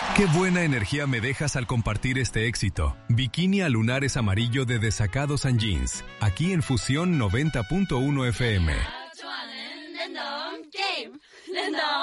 Qué buena energía me dejas al compartir este éxito. Bikini a lunares amarillo de Desacados and Jeans, aquí en Fusión 90.1 FM.